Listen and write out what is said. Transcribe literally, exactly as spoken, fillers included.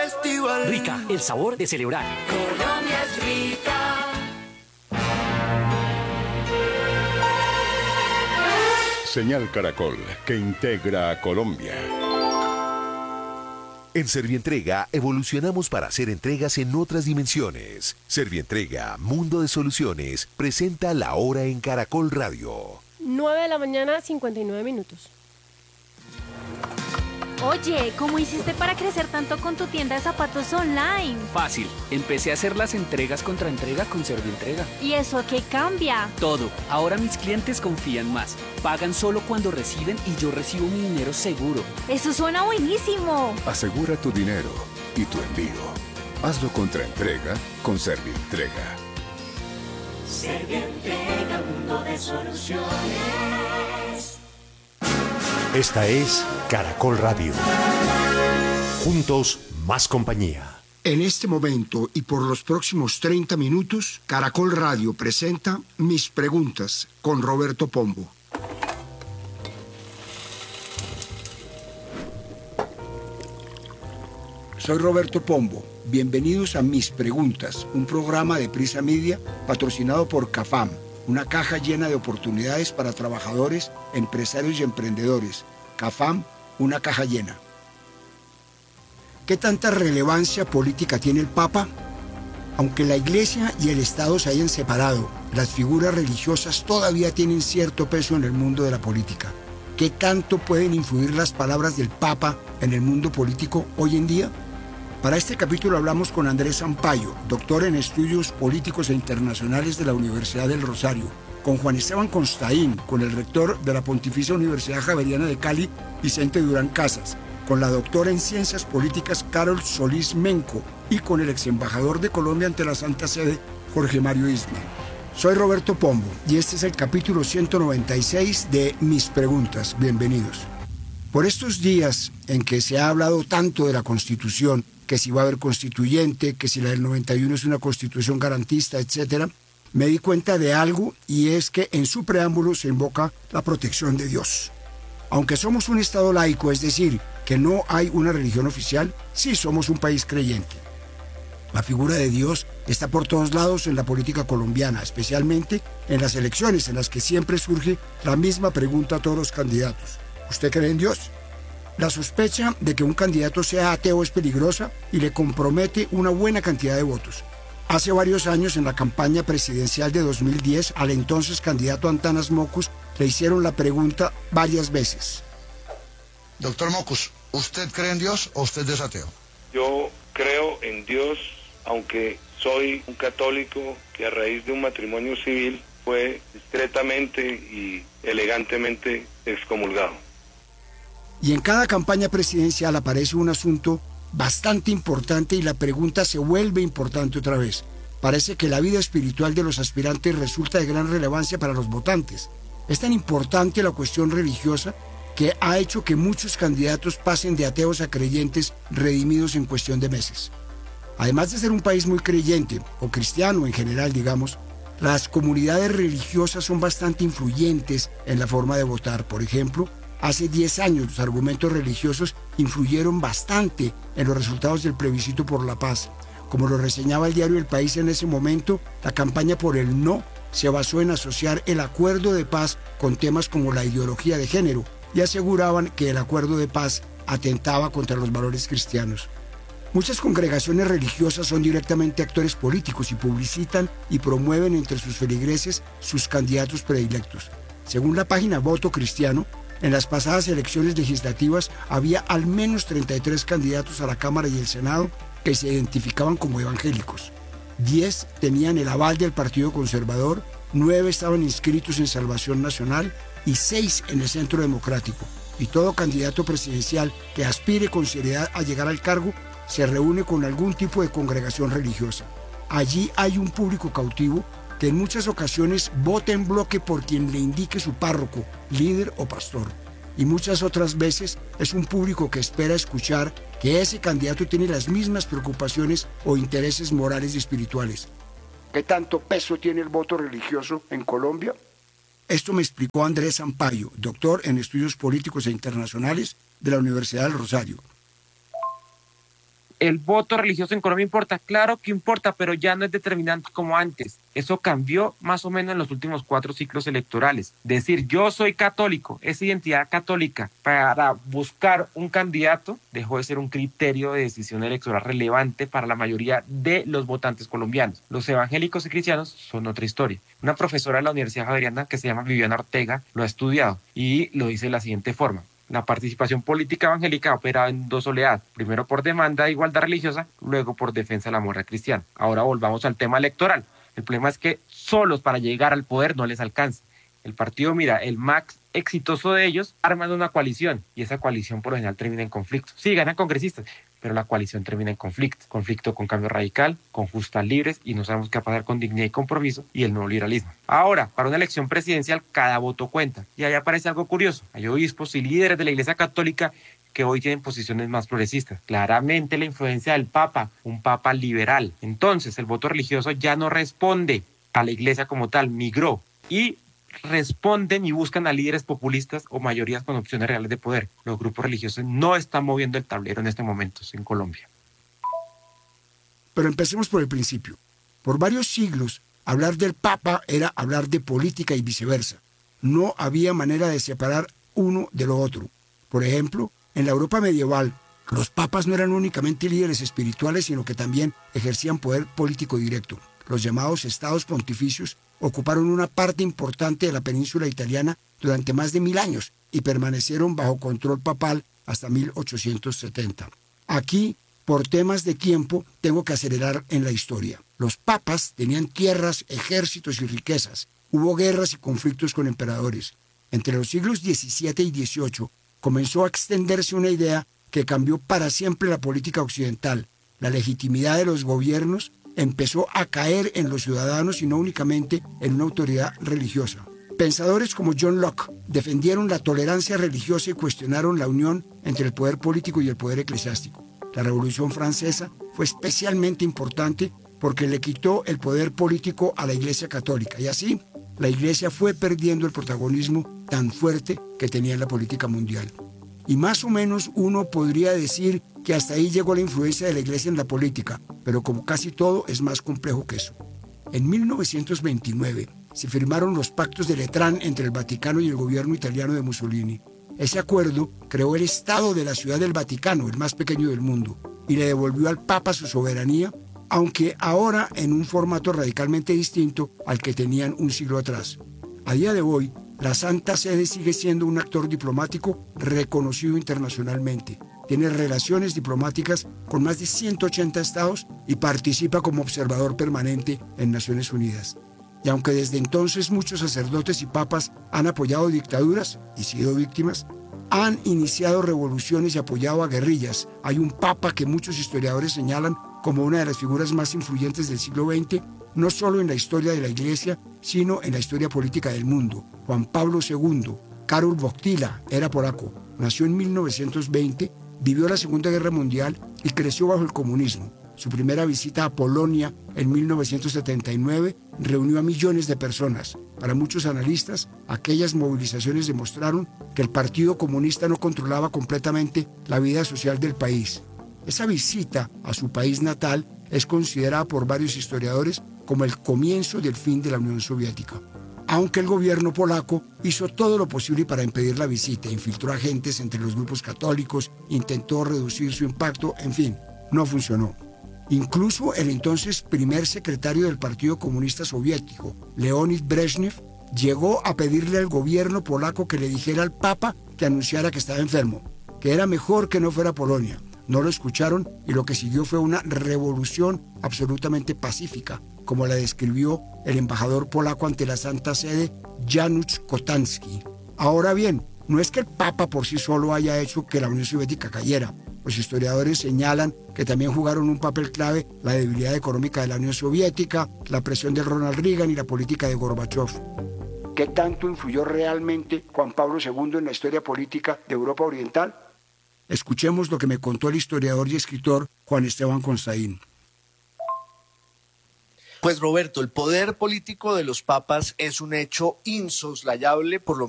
festival. Rica, el sabor de celebrar. Colombia es rica. Señal Caracol, que integra a Colombia. En Servientrega evolucionamos para hacer entregas en otras dimensiones. Servientrega, Mundo de Soluciones, presenta La Hora en Caracol Radio. nueve de la mañana, cincuenta y nueve minutos. Oye, ¿cómo hiciste para crecer tanto con tu tienda de zapatos online? Fácil, empecé a hacer las entregas contra entrega con Servientrega. ¿Y eso qué cambia? Todo, ahora mis clientes confían más. Pagan solo cuando reciben y yo recibo mi dinero seguro. ¡Eso suena buenísimo! Asegura tu dinero y tu envío. Hazlo contra entrega con Servientrega. Servientrega, mundo de soluciones. Esta es Caracol Radio. Juntos, más compañía. En este momento y por los próximos treinta minutos, Caracol Radio presenta Mis Preguntas con Roberto Pombo. Soy Roberto Pombo. Bienvenidos a Mis Preguntas, un programa de Prisa Media patrocinado por CAFAM, una caja llena de oportunidades para trabajadores, empresarios y emprendedores. CAFAM, una caja llena. ¿Qué tanta relevancia política tiene el Papa? Aunque la Iglesia y el Estado se hayan separado, las figuras religiosas todavía tienen cierto peso en el mundo de la política. ¿Qué tanto pueden influir las palabras del Papa en el mundo político hoy en día? Para este capítulo hablamos con Andrés Sampaio, doctor en Estudios Políticos e Internacionales de la Universidad del Rosario, con Juan Esteban Constaín, con el rector de la Pontificia Universidad Javeriana de Cali, Vicente Durán Casas, con la doctora en Ciencias Políticas Carol Solís Menco y con el exembajador de Colombia ante la Santa Sede, Jorge Mario Isma. Soy Roberto Pombo y este es el capítulo ciento noventa y seis de Mis Preguntas. Bienvenidos. Por estos días en que se ha hablado tanto de la Constitución, que si va a haber constituyente, que si la del noventa y uno es una constitución garantista, etcétera, me di cuenta de algo y es que en su preámbulo se invoca la protección de Dios. Aunque somos un Estado laico, es decir, que no hay una religión oficial, sí somos un país creyente. La figura de Dios está por todos lados en la política colombiana, especialmente en las elecciones en las que siempre surge la misma pregunta a todos los candidatos. ¿Usted cree en Dios? La sospecha de que un candidato sea ateo es peligrosa y le compromete una buena cantidad de votos. Hace varios años, en la campaña presidencial de dos mil diez, al entonces candidato Antanas Mocus le hicieron la pregunta varias veces. Doctor Mocus, ¿usted cree en Dios o usted es ateo? Yo creo en Dios, aunque soy un católico que a raíz de un matrimonio civil fue discretamente y elegantemente excomulgado. Y en cada campaña presidencial aparece un asunto bastante importante y la pregunta se vuelve importante otra vez. Parece que la vida espiritual de los aspirantes resulta de gran relevancia para los votantes. Es tan importante la cuestión religiosa que ha hecho que muchos candidatos pasen de ateos a creyentes redimidos en cuestión de meses. Además de ser un país muy creyente, o cristiano en general, digamos, las comunidades religiosas son bastante influyentes en la forma de votar. Por ejemplo, hace diez años los argumentos religiosos influyeron bastante en los resultados del plebiscito por la paz. Como lo reseñaba el diario El País en ese momento, la campaña por el no se basó en asociar el acuerdo de paz con temas como la ideología de género y aseguraban que el acuerdo de paz atentaba contra los valores cristianos. Muchas congregaciones religiosas son directamente actores políticos y publicitan y promueven entre sus feligreses sus candidatos predilectos. Según la página Voto Cristiano, en las pasadas elecciones legislativas había al menos treinta y tres candidatos a la Cámara y el Senado que se identificaban como evangélicos. diez tenían el aval del Partido Conservador, nueve estaban inscritos en Salvación Nacional y seis en el Centro Democrático. Y todo candidato presidencial que aspire con seriedad a llegar al cargo se reúne con algún tipo de congregación religiosa. Allí hay un público cautivo que en muchas ocasiones vota en bloque por quien le indique su párroco, líder o pastor. Y muchas otras veces es un público que espera escuchar que ese candidato tiene las mismas preocupaciones o intereses morales y espirituales. ¿Qué tanto peso tiene el voto religioso en Colombia? Esto me explicó Andrés Sampaio, doctor en Estudios Políticos e Internacionales de la Universidad del Rosario. ¿El voto religioso en Colombia importa? Claro que importa, pero ya no es determinante como antes. Eso cambió más o menos en los últimos cuatro ciclos electorales. Decir yo soy católico, esa identidad católica para buscar un candidato dejó de ser un criterio de decisión electoral relevante para la mayoría de los votantes colombianos. Los evangélicos y cristianos son otra historia. Una profesora de la Universidad Javeriana que se llama Viviana Ortega lo ha estudiado y lo dice de la siguiente forma. La participación política evangélica ha operado en dos oleadas, primero por demanda de igualdad religiosa, luego por defensa de la moral cristiana. Ahora volvamos al tema electoral. El problema es que solos para llegar al poder no les alcanza. El partido, mira, el más exitoso de ellos, arman una coalición y esa coalición por lo general termina en conflicto. Sí, ganan congresistas, pero la coalición termina en conflicto. Conflicto con Cambio Radical, con Justas Libres y no sabemos qué va a pasar con Dignidad y Compromiso y el nuevo liberalismo. Ahora, para una elección presidencial, cada voto cuenta. Y ahí aparece algo curioso. Hay obispos y líderes de la Iglesia Católica que hoy tienen posiciones más progresistas. Claramente la influencia del Papa, un Papa liberal. Entonces, el voto religioso ya no responde a la Iglesia como tal, migró y responden y buscan a líderes populistas o mayorías con opciones reales de poder. Los grupos religiosos no están moviendo el tablero en este momento en Colombia. Pero empecemos por el principio. Por varios siglos, hablar del Papa era hablar de política y viceversa. No había manera de separar uno de lo otro. Por ejemplo, en la Europa medieval, los papas no eran únicamente líderes espirituales, sino que también ejercían poder político directo. Los llamados estados pontificios ocuparon una parte importante de la península italiana durante más de mil años y permanecieron bajo control papal hasta mil ochocientos setenta. Aquí, por temas de tiempo, tengo que acelerar en la historia. Los papas tenían tierras, ejércitos y riquezas. Hubo guerras y conflictos con emperadores. Entre los siglos diecisiete y dieciocho comenzó a extenderse una idea que cambió para siempre la política occidental. La legitimidad de los gobiernos empezó a caer en los ciudadanos y no únicamente en una autoridad religiosa. Pensadores como John Locke defendieron la tolerancia religiosa y cuestionaron la unión entre el poder político y el poder eclesiástico. La Revolución Francesa fue especialmente importante porque le quitó el poder político a la Iglesia Católica y así la Iglesia fue perdiendo el protagonismo tan fuerte que tenía en la política mundial. Y más o menos uno podría decir que hasta ahí llegó la influencia de la Iglesia en la política, pero como casi todo es más complejo que eso. En mil novecientos veintinueve se firmaron los pactos de Letrán entre el Vaticano y el gobierno italiano de Mussolini. Ese acuerdo creó el Estado de la Ciudad del Vaticano, el más pequeño del mundo, y le devolvió al Papa su soberanía, aunque ahora en un formato radicalmente distinto al que tenían un siglo atrás. A día de hoy, la Santa Sede sigue siendo un actor diplomático reconocido internacionalmente. Tiene relaciones diplomáticas con más de ciento ochenta estados y participa como observador permanente en Naciones Unidas. Y aunque desde entonces muchos sacerdotes y papas han apoyado dictaduras y sido víctimas, han iniciado revoluciones y apoyado a guerrillas. Hay un papa que muchos historiadores señalan como una de las figuras más influyentes del siglo veinte, no solo en la historia de la Iglesia, sino en la historia política del mundo. Juan Pablo segundo, Karol Wojtyła, era polaco, nació en mil novecientos veinte, vivió la Segunda Guerra Mundial y creció bajo el comunismo. Su primera visita a Polonia en mil novecientos setenta y nueve reunió a millones de personas. Para muchos analistas, aquellas movilizaciones demostraron que el Partido Comunista no controlaba completamente la vida social del país. Esa visita a su país natal es considerada por varios historiadores como el comienzo del fin de la Unión Soviética. Aunque el gobierno polaco hizo todo lo posible para impedir la visita, infiltró agentes entre los grupos católicos, intentó reducir su impacto, en fin, no funcionó. Incluso el entonces primer secretario del Partido Comunista Soviético, Leonid Brezhnev, llegó a pedirle al gobierno polaco que le dijera al Papa que anunciara que estaba enfermo, que era mejor que no fuera a Polonia. No lo escucharon y lo que siguió fue una revolución absolutamente pacífica, como la describió el embajador polaco ante la Santa Sede, Janusz Kotanski. Ahora bien, no es que el Papa por sí solo haya hecho que la Unión Soviética cayera. Los historiadores señalan que también jugaron un papel clave la debilidad económica de la Unión Soviética, la presión de Ronald Reagan y la política de Gorbachev. ¿Qué tanto influyó realmente Juan Pablo segundo en la historia política de Europa Oriental? Escuchemos lo que me contó el historiador y escritor Juan Esteban Constaín. Pues Roberto, el poder político de los papas es un hecho insoslayable, por lo